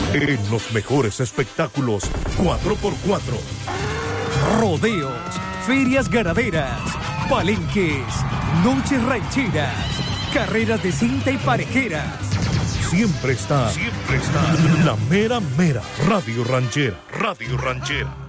En los mejores espectáculos 4x4. Rodeos, ferias ganaderas, palenques, noches rancheras, carreras de cinta y parejeras. Siempre está la mera mera Radio Ranchera. Radio Ranchera.